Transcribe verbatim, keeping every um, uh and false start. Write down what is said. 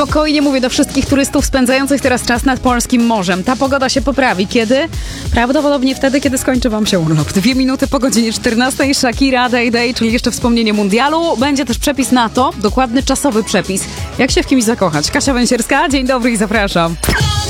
spokojnie mówię do wszystkich turystów spędzających teraz czas nad polskim morzem. Ta pogoda się poprawi. Kiedy? Prawdopodobnie wtedy, kiedy skończy wam się urlop. Dwie minuty po godzinie czternastej. Shakira, Day Day, czyli jeszcze wspomnienie mundialu. Będzie też przepis na to, dokładny czasowy przepis. Jak się w kimś zakochać? Kasia Węsierska, dzień dobry i zapraszam.